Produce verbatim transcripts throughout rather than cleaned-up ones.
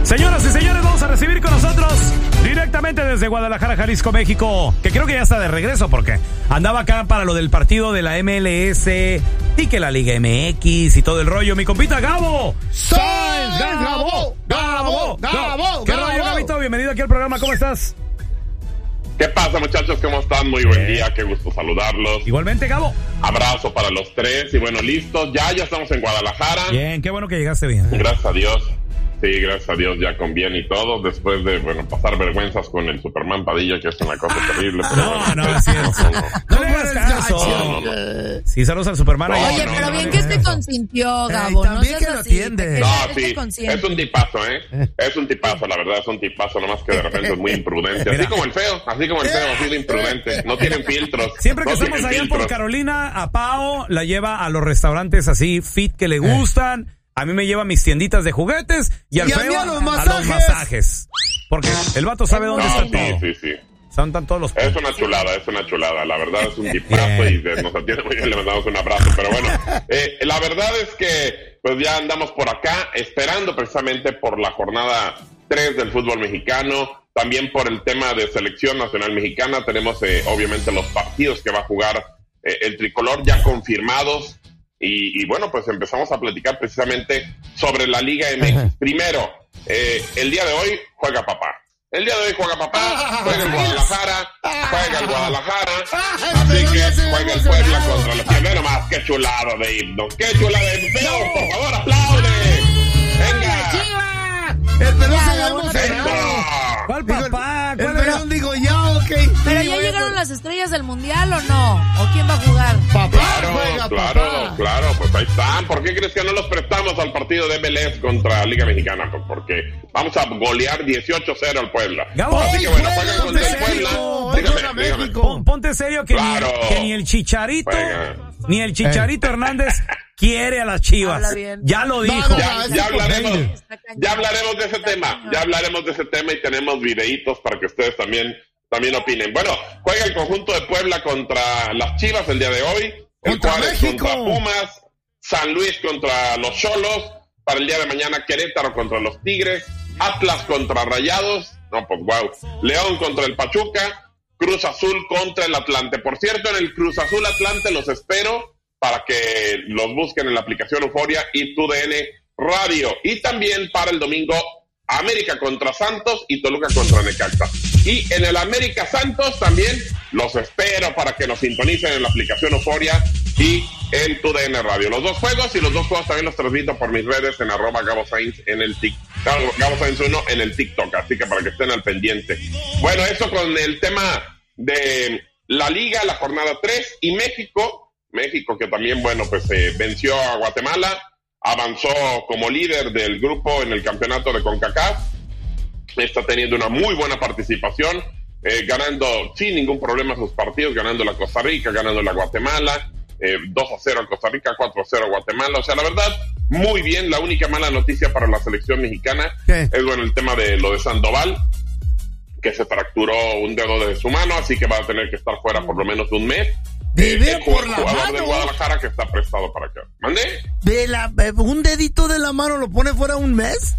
Señoras y señores, vamos a recibir con nosotros directamente desde Guadalajara, Jalisco, México, que creo que ya está de regreso porque andaba acá para lo del partido de la M L S y que la Liga M X y todo el rollo. Mi compita Gabo Sainz, Gabo, Gabo, Gabo. ¿Qué rollo, Gabito? Bienvenido aquí al programa, ¿cómo estás? ¿Qué pasa, muchachos? ¿Cómo están? Muy buen día, qué gusto saludarlos. Igualmente, Gabo. Abrazo para los tres y bueno, listos. Ya, ya estamos en Guadalajara. Bien, qué bueno que llegaste bien. Gracias a Dios. Sí, gracias a Dios, ya con bien y todo, después de, bueno, pasar vergüenzas con el Superman Padilla, que es una cosa terrible. Pero no, bueno, no, pues, es cierto. No, no. No le hagas caso. No, no, no. Sí, saludos al Superman. No, Oye, no, pero no, bien no, que no, este no. consintió, Gabo. Ey, también no que seas lo así, atiende. que No, esté sí, consciente. es un tipazo, ¿eh? Es un tipazo, la verdad, es un tipazo, nomás que de repente es muy imprudente. Así Mira. como el feo, así como el feo, así de imprudente. No tienen filtros. Siempre que no estamos tienen allá por filtros. Carolina, a Pao la lleva a los restaurantes así fit que le gustan. A mí me lleva a mis tienditas de juguetes y al Y a mí feo a los a los masajes. masajes. Porque el vato sabe dónde No, está sí, todo. sí, sí. Son tan todos los Es una chulada, es una chulada. La verdad es un tipazo y de- nos atiende muy bien, le mandamos un abrazo. Pero bueno, eh, la verdad es que pues ya andamos por acá esperando precisamente por la jornada tres del fútbol mexicano. También por el tema de selección nacional mexicana. Tenemos eh, obviamente los partidos que va a jugar eh, el tricolor ya confirmados. Y, y bueno, pues empezamos a platicar precisamente sobre la Liga M X. Primero, eh, el día de hoy juega papá. El día de hoy juega papá, juega el Guadalajara, juega el Guadalajara, así que juega el Puebla contra los Pioneros. Más, qué chulada de himno, qué chulada de himno. Feo, por favor, aplaude. Venga. El pelón Ya, se Gabo, ve no te emocionado. ¿Cuál Digo, papá? El ¿Cuál pelón digo, ya, ok. Pero Sí, ya oye, llegaron pues, las estrellas del mundial o no? ¿O quién va a jugar? Papá, Claro, juega, claro, papá. claro, pues ahí están. ¿Por qué crees que no los prestamos al partido de M L S contra Liga Mexicana? Pues porque vamos a golear dieciocho cero al Puebla. Gabo, Así que bueno, juegan contra el Puebla. Hoy Dígame, juega dígame. México. pon- ponte serio que, Claro. ni, que ni el Chicharito, Juega. ni el Chicharito Hernández quiere a las Chivas. Habla bien. Ya lo dijo. No, no, Ya, es ya hablaremos, Está cañón. ya hablaremos de ese tema, ya hablaremos de ese tema y tenemos videitos para que ustedes también, también opinen. Bueno, juega el conjunto de Puebla contra las Chivas el día de hoy, el Contra Juárez México. contra Pumas, San Luis contra los Xolos, para el día de mañana Querétaro contra los Tigres, Atlas contra Rayados, no pues wow, León contra el Pachuca, Cruz Azul contra el Atlante. Por cierto, en el Cruz Azul Atlante los espero para que los busquen en la aplicación Euforia y Tu D N Radio. Y también para el domingo, América contra Santos y Toluca contra Necaxa. Y en el América Santos también los espero para que nos sintonicen en la aplicación Euforia y en Tu D N Radio. Los dos juegos y los dos juegos también los transmito por mis redes en arroba Gabo Sainz en el TikTok. Gabo Sainz uno en el TikTok, así que para que estén al pendiente. Bueno, eso con el tema de la Liga, la jornada tres y México. México que también, bueno, pues eh, venció a Guatemala, avanzó como líder del grupo en el campeonato de CONCACAF, está teniendo una muy buena participación, eh, ganando sin ningún problema sus partidos, ganando la Costa Rica, ganando la Guatemala, eh, dos a cero a Costa Rica, cuatro a cero a Guatemala, o sea, la verdad, muy bien. La única mala noticia para la selección mexicana ¿Qué? es, bueno, el tema de lo de Sandoval, que se fracturó un dedo de su mano, así que va a tener que estar fuera por lo menos un mes. Vive Eh, el por la jugador de mano. Guadalajara que está prestado para acá. ¿Mande? De la, eh, un dedito de la mano lo pone fuera un mes.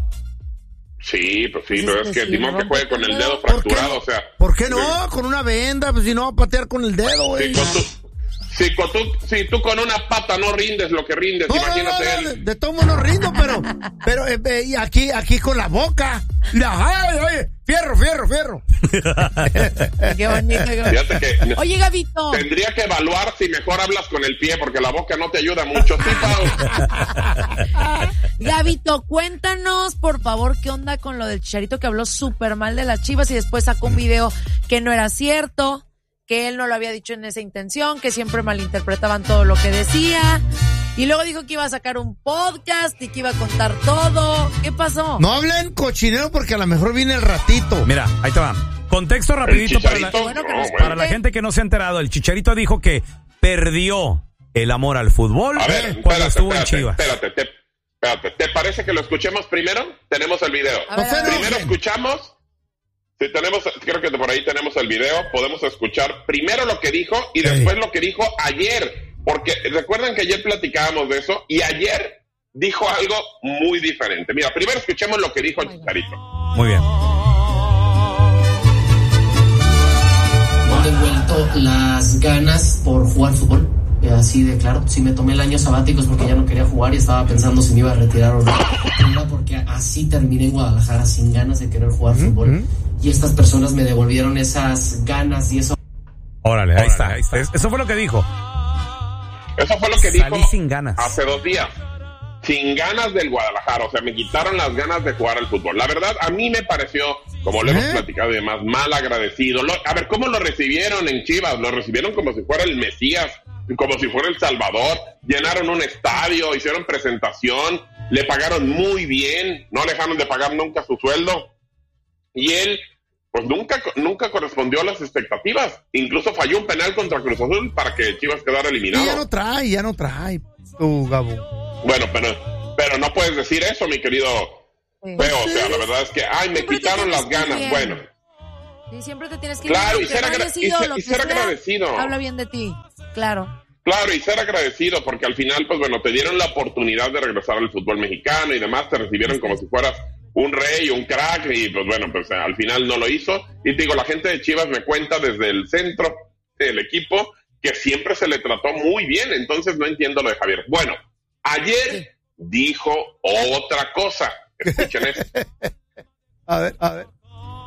Sí, pues sí, Pues pero es es que que sí, Dimón no que juegue rompe con el el dedo dedo. ¿Por qué fracturado, no? o sea. ¿Por qué no? Con una venda, pues si no va a patear con el dedo, güey. Si, con tu- si, con tu- si tú con una pata no rindes lo que rindes, No, no, imagínate no, no, él. de, de todo modo rindo, pero, pero eh, eh, y aquí, aquí con la boca. Mira, ay, oye, fierro, fierro, fierro. Qué bonito. qué bonito. Fíjate que Oye, Gabito. tendría que evaluar si mejor hablas con el pie, porque la boca no te ayuda mucho. Sí, Pau. Gabito, cuéntanos, por favor, qué onda con lo del Chicharito que habló súper mal de las Chivas y después sacó un video que no era cierto, que él no lo había dicho en esa intención, que siempre malinterpretaban todo lo que decía. Y luego dijo que iba a sacar un podcast y que iba a contar todo. ¿Qué pasó? No hablen cochinero porque a lo mejor viene el ratito. Mira, ahí te va. Contexto rapidito para la, Chicharito, Bueno, que no, nos bueno. para la gente que no se ha enterado. El Chicharito dijo que perdió el amor al fútbol A ver, cuando espérate, estuvo en espérate, Chivas. espérate, te, espérate. ¿Te parece que lo escuchemos primero? Tenemos el video. A ver, a ver. Primero escuchamos, si tenemos, creo que por ahí tenemos el video, podemos escuchar primero lo que dijo y después lo que dijo ayer, porque recuerdan que ayer platicábamos de eso y ayer dijo algo muy diferente. Mira, primero escuchemos lo que dijo el Chicharito. Muy bien. No he devuelto las ganas por jugar fútbol. Así de claro, sí me tomé el año sabático porque ya no quería jugar y estaba pensando si me iba a retirar o no. Primero porque así terminé en Guadalajara sin ganas de querer jugar uh-huh. fútbol. Y estas personas me devolvieron esas ganas y eso. Órale, ahí, Órale está. ahí está. Eso fue lo que dijo. Eso fue lo que Salí dijo sin ganas. hace dos días. Sin ganas del Guadalajara, o sea, me quitaron las ganas de jugar al fútbol. La verdad, a mí me pareció, como lo ¿Eh? hemos platicado y demás, mal agradecido. Lo, a ver, ¿cómo lo recibieron en Chivas? Lo recibieron como si fuera el Mesías, como si fuera el Salvador. Llenaron un estadio, hicieron presentación, le pagaron muy bien, no dejaron de pagar nunca su sueldo. Y él, pues nunca, nunca correspondió a las expectativas. Incluso falló un penal contra Cruz Azul para que Chivas quedara eliminado. Y ya no trae, ya no trae, tú, Gabo. Bueno, pero, pero no puedes decir eso, mi querido sí. Feo. O sea, la verdad es que, ay, me siempre quitaron las ganas. Bien. Bueno. Sí, siempre te tienes que Claro, y ser, agra- y ser, y ser agradecido. Habla bien de ti, claro. Claro, y ser agradecido, porque al final, pues bueno, te dieron la oportunidad de regresar al fútbol mexicano y demás, te recibieron como si fueras un rey, un crack, y pues bueno, pues al final no lo hizo. Y te digo, la gente de Chivas me cuenta desde el centro del equipo que siempre se le trató muy bien, entonces no entiendo lo de Javier. Bueno, ayer dijo otra cosa. Escuchen esto. A ver, a ver.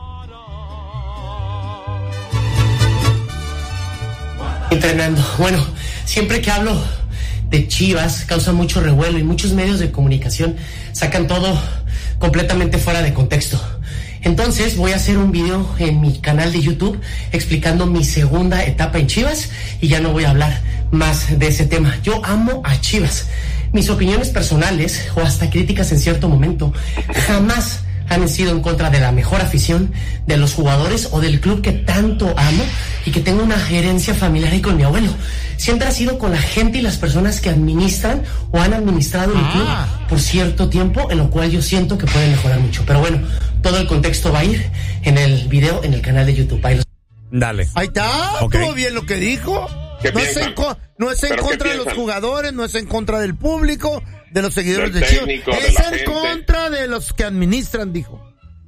Entrenando. Bueno, siempre que hablo de Chivas causa mucho revuelo y muchos medios de comunicación sacan todo completamente fuera de contexto. Entonces voy a hacer un video en mi canal de YouTube explicando mi segunda etapa en Chivas y ya no voy a hablar más de ese tema. Yo amo a Chivas. Mis opiniones personales o hasta críticas en cierto momento jamás han sido en contra de la mejor afición, de los jugadores o del club que tanto amo y que tengo una herencia familiar ahí con mi abuelo. Siempre ha sido con la gente y las personas que administran o han administrado el club ah. por cierto tiempo, en lo cual yo siento que pueden mejorar mucho. Pero bueno, todo el contexto va a ir en el video en el canal de YouTube. Ahí los... Dale. Ahí está, okay. ¿Todo bien lo que dijo? No es, en co- no es en contra de los jugadores, no es en contra del público, de los seguidores del de Chivas. Es en gente. Contra de los que administran, dijo.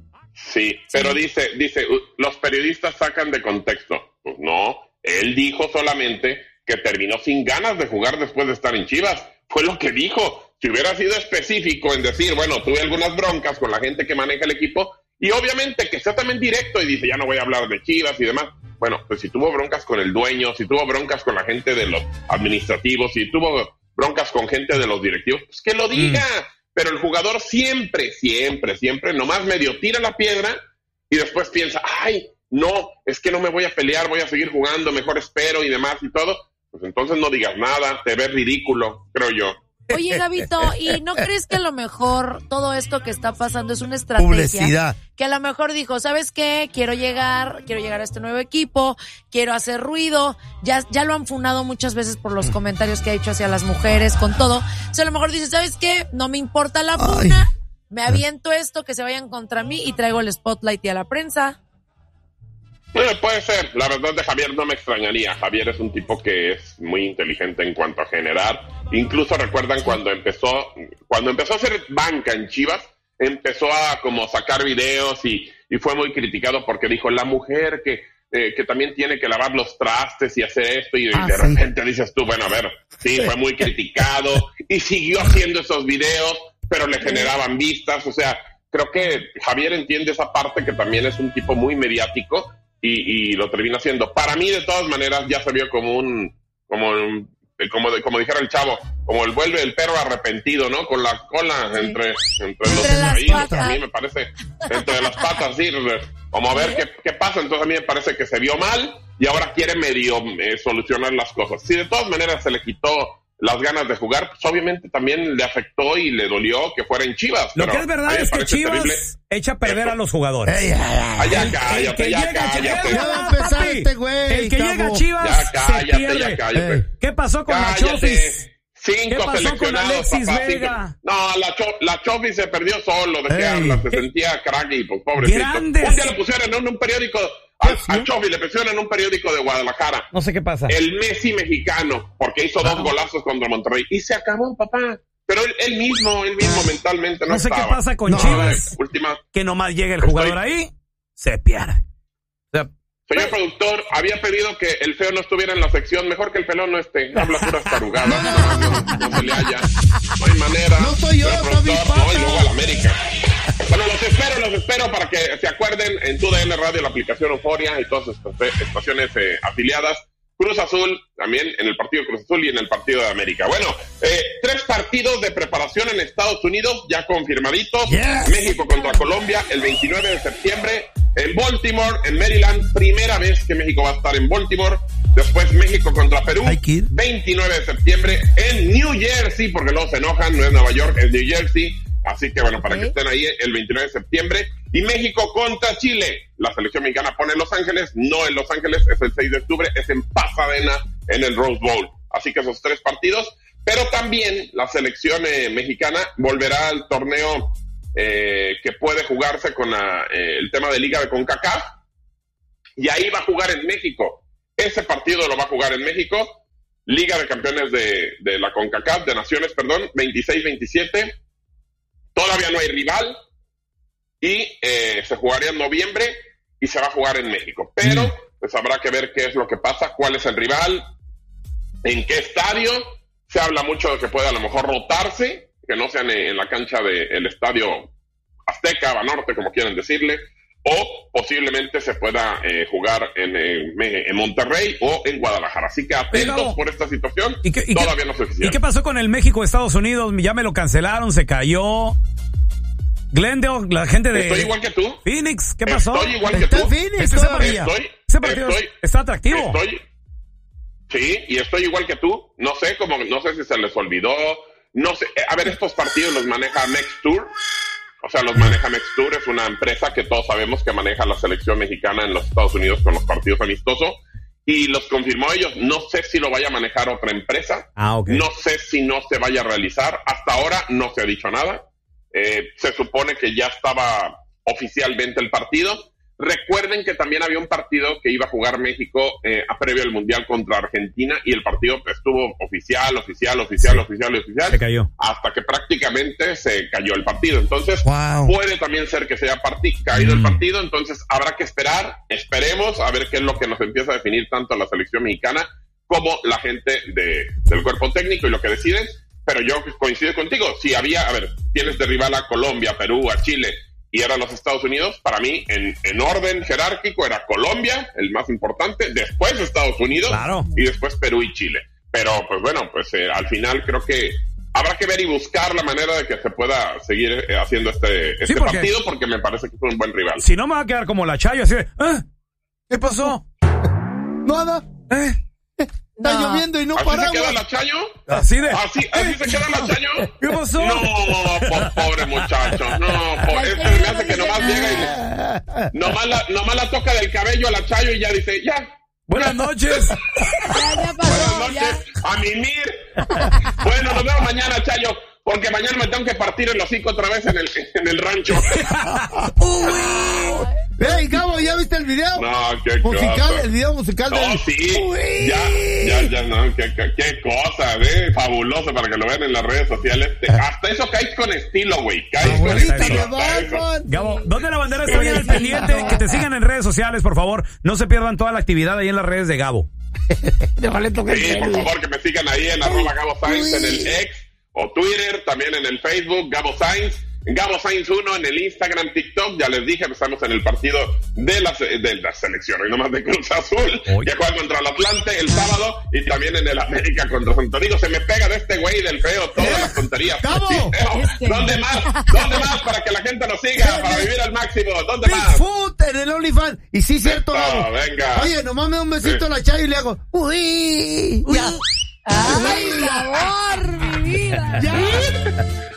Sí, pero dice, dice, los periodistas sacan de contexto. Pues no, él dijo solamente que terminó sin ganas de jugar después de estar en Chivas. Fue lo que dijo. Si hubiera sido específico en decir, bueno, tuve algunas broncas con la gente que maneja el equipo, y obviamente que sea también directo y dice, ya no voy a hablar de Chivas y demás. Bueno, pues si tuvo broncas con el dueño, si tuvo broncas con la gente de los administrativos, si tuvo broncas con gente de los directivos, pues que lo diga. Mm. Pero el jugador siempre, siempre, siempre nomás medio tira la piedra y después piensa, ay, no, es que no me voy a pelear, voy a seguir jugando, mejor espero y demás y todo. Pues entonces no digas nada, te ves ridículo, creo yo. Oye, Gabito, ¿y no crees que a lo mejor todo esto que está pasando es una estrategia? Publicidad. Que a lo mejor dijo, ¿sabes qué? Quiero llegar, quiero llegar a este nuevo equipo, quiero hacer ruido. Ya, ya lo han funado muchas veces por los comentarios que ha hecho hacia las mujeres, con todo. O sea, a lo mejor dice, ¿sabes qué? No me importa la funa, Ay. me aviento esto, que se vayan contra mí y traigo el spotlight y a la prensa. Eh, puede ser, la verdad de Javier no me extrañaría. Javier es un tipo que es muy inteligente en cuanto a generar. Incluso recuerdan cuando empezó, cuando empezó a hacer banca en Chivas, empezó a como sacar videos y, y fue muy criticado porque dijo la mujer que, eh, que también tiene que lavar los trastes y hacer esto y, ah, y de sí. repente dices tú, bueno, a ver, sí, fue muy criticado y siguió haciendo esos videos, pero le generaban vistas. O sea, creo que Javier entiende esa parte, que también es un tipo muy mediático. Y, y lo termina haciendo. Para mí, de todas maneras, ya se vio como un, como un, como, de, como dijera el chavo, como el vuelve el perro arrepentido, ¿no? Con la cola sí. entre, entre, entre los oídos. A mí me parece, entre las patas, sí, como a ver qué, qué pasa. Entonces a mí me parece que se vio mal y ahora quiere medio eh, solucionar las cosas. Si de todas maneras se le quitó las ganas de jugar, pues obviamente también le afectó y le dolió que fuera en Chivas. Lo que es verdad es que Chivas terrible. echa a perder a los jugadores. Ey, ay, ya cállate, ya cállate. Ya va a empezar este güey. El que cabo. llega a Chivas ya cállate, se pierde. Ya cállate. ¿Qué pasó con cállate. la Chofis? Cinco ¿Qué pasó seleccionados, con Alexis papá, Vega? Cinco. No, la, cho, la Chofis se perdió solo. ¿De qué hablas? Se sentía crack y pues pobrecito. Grandes. Un día le pusieron en un periódico... Al, al Chofi le pusieron en un periódico de Guadalajara. No sé qué pasa. El Messi mexicano, porque hizo wow. dos golazos contra Monterrey. Y se acabó, papá. pero él, él mismo, él mismo mentalmente no, no sé estaba. qué pasa con no, Chivas, última, que nomás llega el jugador estoy... ahí, se pierde. O sea, señor pues... productor, había pedido que el feo no estuviera en la sección, mejor que el pelón no esté, habla puras tarugadas, no, no, no, no, no se le halla, no hay manera. No soy yo, no, y luego al América. Bueno, los espero, los espero para que se acuerden en tu D N Radio, la aplicación Euforia y todas estas estaciones eh, afiliadas. Cruz Azul, también en el partido de Cruz Azul y en el partido de América. Bueno, eh, tres partidos de preparación en Estados Unidos ya confirmaditos. Yes. México contra Colombia el veintinueve de septiembre. En Baltimore, en Maryland, primera vez que México va a estar en Baltimore. Después México contra Perú, veintinueve de septiembre. En New Jersey, porque luego se enojan, no es Nueva York, es New Jersey. Así que bueno, para okay. que estén ahí el veintinueve de septiembre. Y México contra Chile. La selección mexicana pone en Los Ángeles, no en Los Ángeles, es el seis de octubre, es en Pasadena, en el Rose Bowl. Así que esos tres partidos. Pero también la selección eh, mexicana volverá al torneo eh, que puede jugarse con la, eh, el tema de Liga de CONCACAF. Y ahí va a jugar en México. Ese partido lo va a jugar en México. Liga de Campeones de, de la CONCACAF, de Naciones, perdón, veintiséis veintisiete. Todavía no hay rival y eh, se jugaría en noviembre y se va a jugar en México. Pero mm. pues habrá que ver qué es lo que pasa, cuál es el rival, en qué estadio. Se habla mucho de que puede a lo mejor rotarse, que no sean en la cancha del estadio Azteca, Banorte, como quieran decirle, o posiblemente se pueda eh, jugar en, en, en Monterrey o en Guadalajara. Así que atentos Pero, por esta situación. ¿Y qué, y todavía qué, no se oficial. ¿Y qué pasó con el México-Estados Unidos? Ya me lo cancelaron, se cayó. Glendale, la gente de... Estoy igual que tú. Phoenix, ¿qué pasó? Estoy igual que tú. Phoenix, ese partido, estoy, ese partido estoy, está atractivo. Estoy, sí, y estoy igual que tú. No sé, como no sé si se les olvidó. No sé. A ver, estos partidos los maneja Mex Tour. O sea, los maneja Mex Tour, es una empresa que todos sabemos que maneja la selección mexicana en los Estados Unidos con los partidos amistosos. Y los confirmó ellos. No sé si lo vaya a manejar otra empresa. Ah, okay. No sé si no se vaya a realizar. Hasta ahora no se ha dicho nada. Eh, se supone que ya estaba oficialmente el partido. Recuerden que también había un partido que iba a jugar México eh, a previo al Mundial contra Argentina y el partido estuvo oficial, oficial, oficial, sí. oficial, oficial. Se cayó. Hasta que prácticamente se cayó el partido. Entonces, wow. puede también ser que se haya parti- caído mm. el partido. Entonces, habrá que esperar, esperemos a ver qué es lo que nos empieza a definir tanto la selección mexicana como la gente de, del cuerpo técnico y lo que deciden. Pero yo coincido contigo. Si había, a ver, tienes de rival a Colombia, Perú, a Chile y eran los Estados Unidos, para mí, en, en orden jerárquico, era Colombia, el más importante, después Estados Unidos, claro. y después Perú y Chile. Pero, pues bueno, pues eh, al final creo que habrá que ver y buscar la manera de que se pueda seguir eh, haciendo este, este sí, porque, partido, porque me parece que fue un buen rival. Si no, me va a quedar como la Chayo, así de, ¿eh? ¿Qué pasó? Nada. ¿Eh? Está no. lloviendo y no ¿Así paraguas. se queda la Chayo? Así de... ¿Así, así se queda la Chayo? ¿Qué pasó? No, po- pobre muchacho. No, po- este me hace que nomás llega y... Nomás la, nomás la toca del cabello a la Chayo y ya dice, ya. Buenas noches. Ya, ya pasó, Buenas noches. Ya. A mimir. Bueno, nos vemos mañana, Chayo. Porque mañana me tengo que partir el hocico otra vez en el, en el rancho. Uy. Hey, Gabo, ¿ya viste el video? No, qué musical, cosa. el video musical no, del... sí. Uy. Ya, ya, ya, no, qué, qué, qué cosa, ¿eh? Fabuloso para que lo vean en las redes sociales. Hasta eso caes con estilo, güey. Caes con estilo. Gabo, ¿dónde la bandera está bien al pendiente? Que te sigan en redes sociales, por favor. No se pierdan toda la actividad ahí en las redes de Gabo. Sí, por favor, que me sigan ahí en arroba Gabo Sainz en el X o Twitter, también en el Facebook, Gabo Sainz. Gabo Sainz uno en el Instagram, TikTok, ya les dije, estamos en el partido de la, de la selección, y nomás de Cruz Azul, Oye. que juega contra el Atlante el sábado, y también en el América contra Santo Domingo. Se me pega de este güey del feo todas las tonterías. ¡Gabo! Este. ¿Dónde más? ¿Dónde más para que la gente nos siga, para vivir al máximo? ¿Dónde más? Bigfoot en el OnlyFans. Y sí, cierto, Gabo. Venga. Oye, nomás me da un besito sí. a la Chayo y le hago, uy, uy. ¡Ay, sabor, mi vida! ¡Ya!